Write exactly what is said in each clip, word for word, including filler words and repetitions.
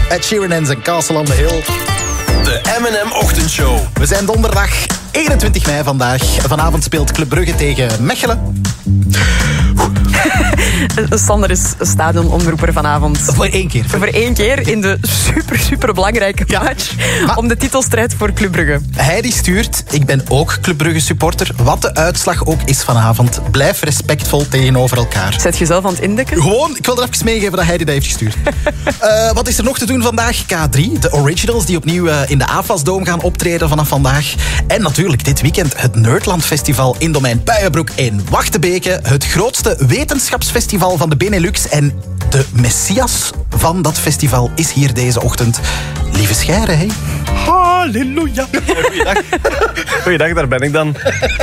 Ed Sheeran en zijn Castle on the Hill. De M en M-ochtendshow. We zijn donderdag eenentwintig mei vandaag. Vanavond speelt Club Brugge tegen Mechelen. Sander is stadionomroeper vanavond. Voor één keer. Voor één keer in de super, super belangrijke Ja. match Maar- om de titelstrijd voor Club Brugge. Hij die stuurt, ik ben ook Club Brugge supporter. Wat de uitslag ook is vanavond, blijf respectvol tegenover elkaar. Zet je zelf aan het indekken? Gewoon, ik wil er even meegeven dat hij die dat heeft gestuurd. uh, wat is er nog te doen vandaag? K drie, de Originals die opnieuw uh, in de A F A S-dome gaan optreden vanaf vandaag. En natuurlijk dit weekend het Nerdland Festival in domein Puijenbroek in Wachtebeke. Het grootste wetenschapsfestival van de Benelux. En de messias van dat festival is hier deze ochtend. Lieve Scheire, hè? Halleluja. Goeiedag. Goeiedag, daar ben ik dan.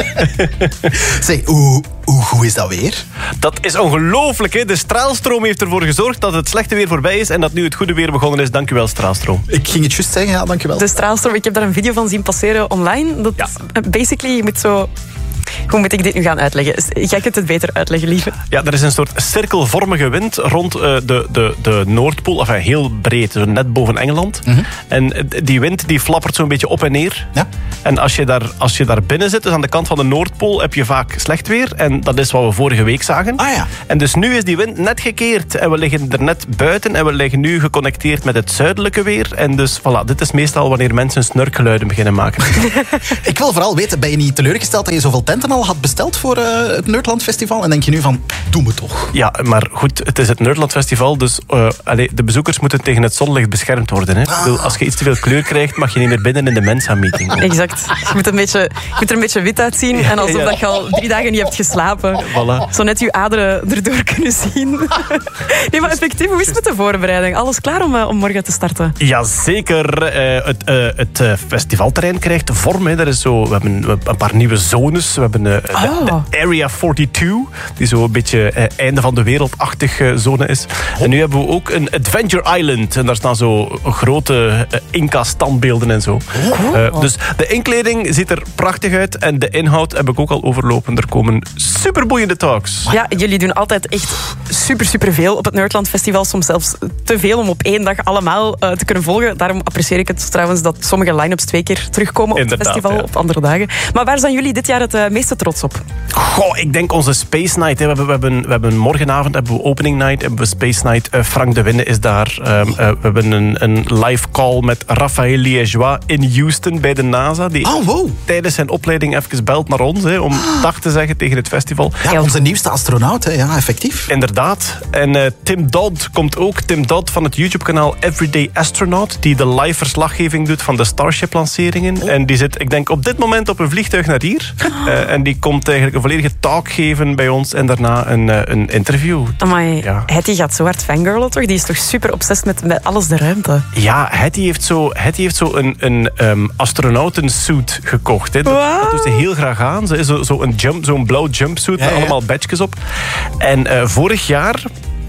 Zeg, hoe, hoe goed is dat weer? Dat is ongelooflijk, hè. De straalstroom heeft ervoor gezorgd dat het slechte weer voorbij is en dat nu het goede weer begonnen is. Dank u wel, straalstroom. Ik ging het juist zeggen, ja, dankjewel. De straalstroom, ik heb daar een video van zien passeren online. Dat Ja. basically, je moet zo... Hoe moet ik dit nu gaan uitleggen? Jij kunt het beter uitleggen, lieve. Ja, er is een soort cirkelvormige wind rond uh, de, de, de Noordpool. Enfin, heel breed, zo net boven Engeland. Mm-hmm. En die wind die flappert zo'n beetje op en neer. Ja. En als je, daar, als je daar binnen zit, dus aan de kant van de Noordpool, heb je vaak slecht weer. En dat is wat we vorige week zagen. Ah ja. En dus nu is die wind net gekeerd. En we liggen er net buiten. En we liggen nu geconnecteerd met het zuidelijke weer. En dus, voilà, dit is meestal wanneer mensen snurkgeluiden beginnen maken. Ik wil vooral weten, ben je niet teleurgesteld dat je zoveel tenten al had besteld voor uh, het Nerdland Festival? En denk je nu van, doe me toch. Ja, maar goed, het is het Nerdland Festival, dus uh, allee, de bezoekers moeten tegen het zonlicht beschermd worden. Hè? Ah. Ik bedoel, als je iets te veel kleur krijgt, mag je niet meer binnen in de Mensa-meeting. Exact. Je moet, een beetje, je moet er een beetje wit uitzien en alsof ja. dat je al drie dagen niet hebt geslapen. Voilà. Zo net je aderen erdoor kunnen zien. Nee, maar effectief, hoe is het met de voorbereiding? Alles klaar om, uh, om morgen te starten? Jazeker. Uh, het uh, het uh, festivalterrein krijgt vorm. Hè. Er is zo, we hebben een paar nieuwe zones. We hebben uh, Oh. de, de Area tweeënveertig, die zo een beetje uh, einde van de wereldachtig uh, zone is. En nu hebben we ook een Adventure Island. En daar staan zo grote uh, Inca-standbeelden en zo. Uh, dus de inkleding ziet er prachtig uit. En de inhoud heb ik ook al overlopen. Er komen superboeiende talks. Ja, jullie doen altijd echt super, super veel op het Nerdland Festival. Soms zelfs te veel om op één dag allemaal uh, te kunnen volgen. Daarom apprecieer ik het trouwens dat sommige line-ups twee keer terugkomen op Inderdaad, het festival, ja. op andere dagen. Maar waar zijn jullie dit jaar het uh, meeste trots op? Goh, ik denk onze Space Night. Hè. We, hebben, we, hebben, we hebben morgenavond hebben we opening night, hebben we Space Night. Uh, Frank de Winne is daar. Um, uh, we hebben een, een live call met Raphaël Liégeois in Houston bij de NASA. Die Oh, wow. tijdens zijn opleiding even belt naar ons hè, om dag te zeggen tegen het festival. Ja, onze nieuwste astronaut, hè. Ja, effectief. Inderdaad. En uh, Tim Dodd komt ook. Tim Dodd van het YouTube-kanaal Everyday Astronaut, die de live verslaggeving doet van de Starship-lanceringen. Oh. En die zit, ik denk, op dit moment op een vliegtuig naar hier. Uh, en die komt eigenlijk een volledige talk geven bij ons en daarna een, uh, een interview. Amai, Ja. Hetty gaat zo hard fangirlen, toch? Die is toch super obsessief met, met alles de ruimte. Ja, Hetty heeft zo, Hetty heeft zo een, een um, astronautensuit gekocht. Hè. Dat, Wow. dat doet ze heel graag aan. Ze is zo, zo een jump, zo'n blauw jumpsuit Ja, met ja. allemaal badges op. En uh, vorig jaar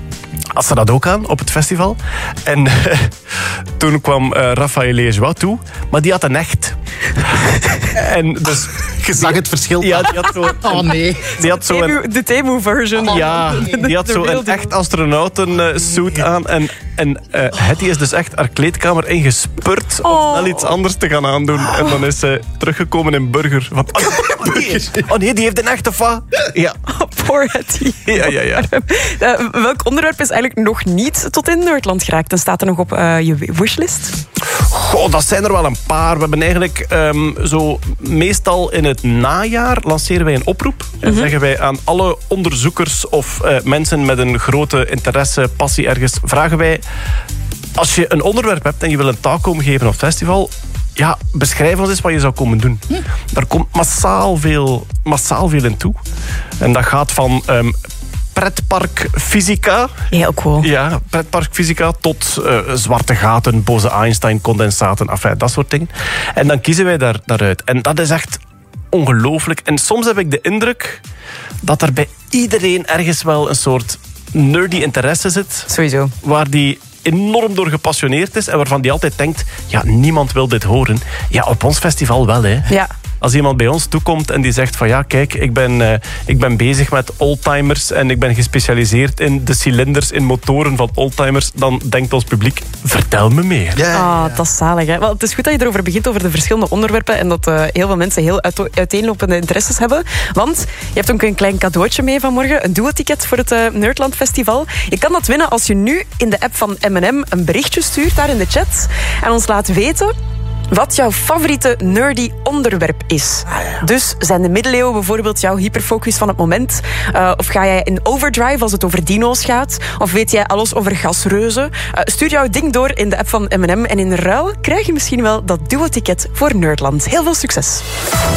had ze dat ook aan op het festival. En uh, toen kwam uh, Raphaël Liégeois toe, maar die had een echt. En dus... Je zag het verschil. Ja, die had zo... Oh nee. Die had zo een, Temu- De Temu-version. ja, die had De zo een wilde. echt astronautensuit aan. En, en uh, Hetty is dus echt haar kleedkamer ingespurt om Oh. snel iets anders te gaan aandoen. En dan is ze teruggekomen in Burger. Van, oh, oh, nee, oh nee, die heeft een echte fa. Ja, Poor Hetty. ja, ja. ja. Uh, welk onderwerp is eigenlijk nog niet tot in Nerdland geraakt en staat er nog op uh, je wishlist? Goh, dat zijn er wel een paar. We hebben eigenlijk um, zo meestal in het najaar lanceren wij een oproep. En mm-hmm. zeggen wij aan alle onderzoekers of uh, mensen met een grote interesse, passie ergens, vragen wij, als je een onderwerp hebt en je wil een talk komen geven op het festival, ja, beschrijf ons eens wat je zou komen doen. Hm. Daar komt massaal veel, massaal veel in toe. En dat gaat van um, pretparkfysica. Heel cool. Ja, pretparkfysica tot uh, zwarte gaten, Bose-Einstein-condensaten, enfin, dat soort dingen. En dan kiezen wij daar, daaruit. En dat is echt ongelooflijk. En soms heb ik de indruk dat er bij iedereen ergens wel een soort nerdy interesse zit. Sowieso. Waar die enorm door gepassioneerd is en waarvan die altijd denkt, ja, niemand wil dit horen. Ja, op ons festival wel, hè. Ja. Als iemand bij ons toekomt en die zegt van ja, kijk, ik ben, uh, ik ben bezig met oldtimers en ik ben gespecialiseerd in de cilinders, in motoren van oldtimers, dan denkt ons publiek, vertel me meer. Ja, ja, ja. Ah, dat is zalig. Hè? Wel, het is goed dat je erover begint, over de verschillende onderwerpen en dat uh, heel veel mensen heel uit, uiteenlopende interesses hebben. Want je hebt ook een klein cadeautje mee vanmorgen, een duo-ticket voor het uh, Nerdland Festival. Je kan dat winnen als je nu in de app van M en M een berichtje stuurt daar in de chat en ons laat weten wat jouw favoriete nerdy onderwerp is. Ah, ja. Dus zijn de middeleeuwen bijvoorbeeld jouw hyperfocus van het moment? Uh, of ga jij in overdrive als het over dino's gaat? Of weet jij alles over gasreuzen? Uh, stuur jouw ding door in de app van M en M en in ruil krijg je misschien wel dat duo-ticket voor Nerdland. Heel veel succes!